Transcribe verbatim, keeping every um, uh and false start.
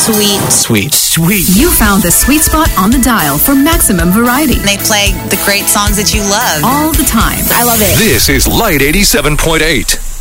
Sweet. Sweet. Sweet. You found the sweet spot on the dial for maximum variety. They play the great songs that you love all the time. I love it. This is Light eighty-seven point eight.